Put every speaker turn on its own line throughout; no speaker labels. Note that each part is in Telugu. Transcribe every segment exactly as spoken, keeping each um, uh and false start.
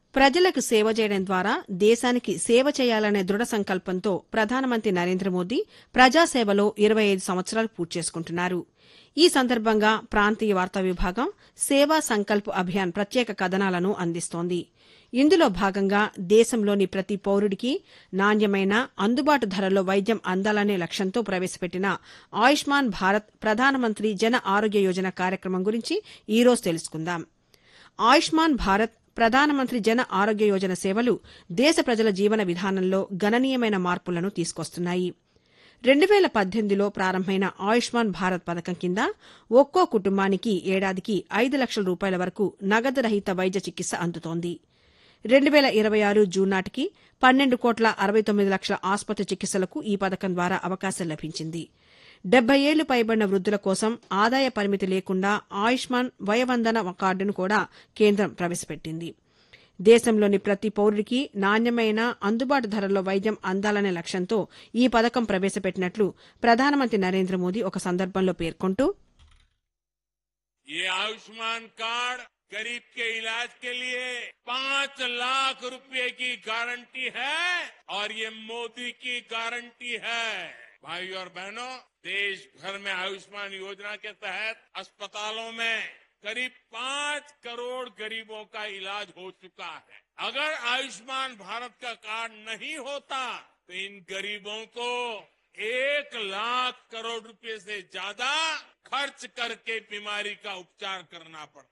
ప్రజలకు సేవ చేయడం ద్వారా దేశానికి సేవ చేయాలనే దృఢ సంకల్పంతో ప్రధానమంత్రి నరేంద్ర మోదీ ప్రజాసేవలో ఇరవై ఐదు సంవత్సరాలు పూర్తి చేసుకుంటున్నారు. ఈ సందర్భంగా ప్రాంతీయ వార్తా విభాగం సేవా సంకల్ప్ అభియాన్ ప్రత్యేక కథనాలను అందిస్తోంది. ఇందులో భాగంగా దేశంలోని ప్రతి పౌరుడికి నాణ్యమైన అందుబాటు ధరల్లో వైద్యం అందాలనే లక్ష్యంతో ప్రవేశపెట్టిన ఆయుష్మాన్ భారత్ ప్రధానమంత్రి జన ఆరోగ్య యోజన కార్యక్రమం గురించి ఈరోజు తెలుసుకుందాం. ఆయుష్మాన్ భారత్ ప్రధానమంత్రి జన ఆరోగ్య యోజన సేవలు దేశ ప్రజల జీవన విధానంలో గణనీయమైన మార్పులను తీసుకొస్తున్నాయి. రెండు వేల పద్దెనిమిదిలో ప్రారంభమైన ఆయుష్మాన్ భారత్ పథకం కింద ఒక్కో కుటుంబానికి ఏడాదికి ఐదు లక్షల రూపాయల వరకు నగదు రహిత వైద్య చికిత్స అందుతోంది. రెండు వేల ఇరవై ఆరు జూన్ నాటికి పన్నెండు కోట్ల అరవై తొమ్మిది లక్షల ఆసుపత్రి చికిత్సలకు ఈ పథకం ద్వారా అవకాశం లభించింది. డెబ్బై ఏళ్లు పైబడిన వృద్ధుల కోసం ఆదాయ పరిమితి లేకుండా ఆయుష్మాన్ వయవందన కార్డును కూడా కేంద్రం ప్రవేశపెట్టింది. దేశంలోని ప్రతి పౌరుడికి నాణ్యమైన అందుబాటు ధరల్లో వైద్యం అందాలనే లక్ష్యంతో ఈ పథకం ప్రవేశపెట్టినట్లు ప్రధానమంత్రి నరేంద్ర మోదీ ఒక సందర్భంలో పేర్కొంటూ
ये आयुष्मान कार्ड गरीब के इलाज के लिए पांच लाख रुपए की गारंटी है और ये मोदी की गारंटी है। भाइयों और बहनों, देश भर में आयुष्मान योजना के तहत अस्पतालों में करीब पांच करोड़ गरीबों का इलाज हो चुका है। अगर आयुष्मान भारत का कार्ड नहीं होता तो इन गरीबों को एक लाख करोड़ रुपए से ज्यादा खर्च करके बीमारी का उपचार करना पड़ता।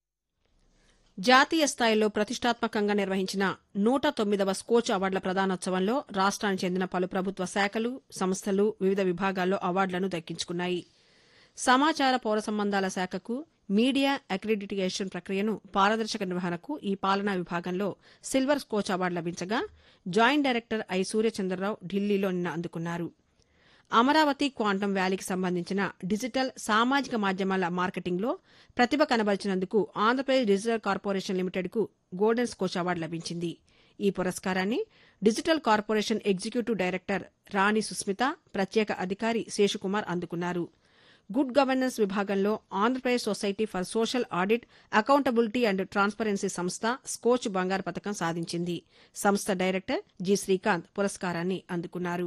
జాతీయ స్థాయిలో ప్రతిష్టాత్మకంగా నిర్వహించిన నూట తొమ్మిదవ స్కోచ్ అవార్డుల ప్రదానోత్సవంలో రాష్ట్రానికి చెందిన పలు ప్రభుత్వ శాఖలు, సంస్థలు వివిధ విభాగాల్లో అవార్డులను దక్కించుకున్నాయి. సమాచార పౌర సంబంధాల శాఖకు మీడియా అక్రిడిటేషన్ ప్రక్రియను పారదర్శక నిర్వహణకు ఈ పాలనా విభాగంలో silver Skoch award లభించగా joint director I Suryachandra Rao ఢిల్లీలో నిన్న అందుకున్నారు. అమరావతి క్వాంటం వ్యాలీకి సంబంధించిన డిజిటల్ సామాజిక మాధ్యమాల మార్కెటింగ్లో ప్రతిభ కనబరిచినందుకు ఆంధ్రప్రదేశ్ డిజిటల్ కార్పొరేషన్ లిమిటెడ్కు గోల్డెన్ స్కోచ్ అవార్డు లభించింది. ఈ పురస్కారాన్ని డిజిటల్ కార్పొరేషన్ ఎగ్జిక్యూటివ్ డైరెక్టర్ రాణి సుస్మిత, ప్రత్యేక అధికారి శేషుకుమార్ అందుకున్నారు. గుడ్ గవర్నెన్స్ విభాగంలో Andhra Pradesh society for social audit, accountability and transparency సంస్థ స్కోచ్ బంగారు పతకం సాధించింది. సంస్థ డైరెక్టర్ జి శ్రీకాంత్ పురస్కారాన్ని అందుకున్నారు.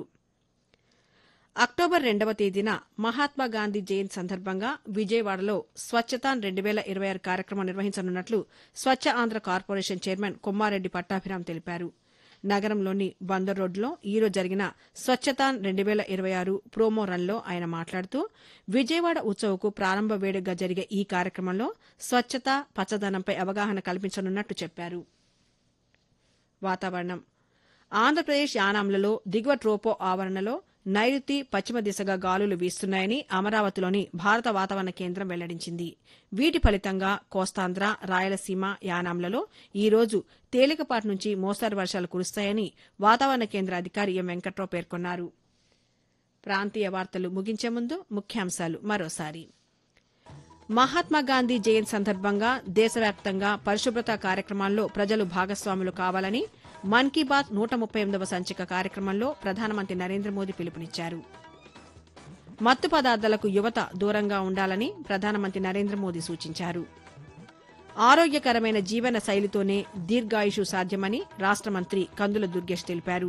అక్టోబర్ రెండవ తేదీన మహాత్మాగాంధీ జయంతి సందర్భంగా విజయవాడలో స్వచ్ఛతాన్ రెండు వేల ఇరవై ఆరు కార్యక్రమం నిర్వహించనున్నట్లు స్వచ్ఛ ఆంధ్ర కార్పొరేషన్ చైర్మన్ కొమ్మారెడ్డి పట్టాభిరామ్ తెలిపారు. నగరంలోని బందర్ రోడ్డులో ఈరోజు జరిగిన స్వచ్ఛతాన్ రెండు వేల ఇరవై ఆరు ప్రోమో రన్లో ఆయన మాట్లాడుతూ విజయవాడ ఉత్సవకు ప్రారంభ వేడుకగా జరిగే ఈ కార్యక్రమంలో స్వచ్ఛత, పచ్చదనంపై అవగాహన కల్పించనున్నట్టు చెప్పారు. వాతావరణం. ఆంధ్రప్రదేశ్ యానాంలలో దిగువ ట్రోపో ఆవరణలో నైరుతి పశ్చిమ దిశగా గాలులు వీస్తున్నాయని అమరావతిలోని భారత వాతావరణ కేంద్రం వెల్లడించింది. వీటి ఫలితంగా కోస్తాంధ్ర, రాయలసీమ, యానాంలలో ఈ రోజు తేలికపాటి నుంచి మోస్తరు వర్షాలు కురుస్తాయని వాతావరణ కేంద్ర అధికారి ఎం వెంకట్రావు పేర్కొన్నారు. ప్రాంతీయ వార్తలు ముగించే ముందు ముఖ్యాంశాలు మరోసారి. మహాత్మాగాంధీ జయంతి సందర్భంగా దేశవ్యాప్తంగా పరిశుభ్రత కార్యక్రమాల్లో ప్రజలు భాగస్వాములు కావాలని మన్ కీ బాత్ నూట ముప్పై ఎనిమిదవ సంచిక కార్యక్రమంలో ప్రధానమంత్రి నరేంద్ర మోదీ పిలుపునిచ్చారు. మత్తు పదార్థాలకు యువత దూరంగా ఉండాలని ప్రధానమంత్రి నరేంద్ర మోదీ సూచించారు. ఆరోగ్యకరమైన జీవన శైలితోనే దీర్ఘాయుషు సాధ్యమని రాష్ట మంత్రి కందుల దుర్గేష్ తెలిపారు.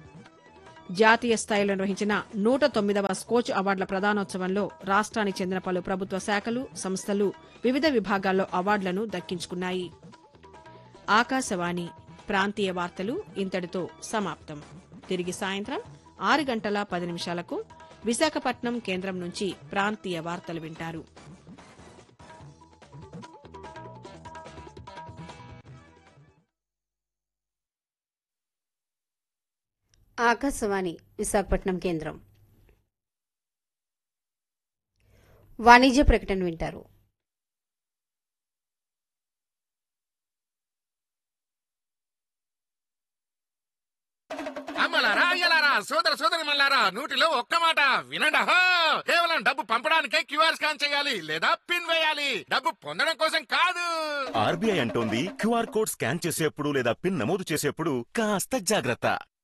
జాతీయ స్థాయిలో నిర్వహించిన నూట తొమ్మిదవ స్కోచ్ అవార్డుల ప్రదానోత్సవంలో రాష్ట్రానికి చెందిన పలు ప్రభుత్వ శాఖలు, సంస్థలు వివిధ విభాగాల్లో అవార్డులను దక్కించుకున్నాయి. ఆకాశవాణి ప్రాంతీయ వార్తలు ఇంతటితో సమాప్తం. తిరిగి సాయంత్రం ఆరు గంటల పది నిమిషాలకు విశాఖపట్నం కేంద్రం నుంచి ప్రాంతీయ వార్తలు వింటారు.
ఆకాశవాణి విశాఖపట్నం కేంద్రం. వాణిజ్య ప్రకటన వింటారు.
అమ్మలారా, అయ్యలారా, సోదర సోదరి మల్లారా, నూటిలో ఒక్క మాట వినండి. కేవలం డబ్బు పంపడానికే క్యూఆర్ స్కాన్ చేయాలి లేదా పిన్ వేయాలి, డబ్బు పొందడం కోసం కాదు.
ఆర్బీఐ అంటోంది క్యూఆర్ కోడ్ స్కాన్ చేసేప్పుడు లేదా పిన్ నమోదు చేసేప్పుడు కాస్త జాగ్రత్త.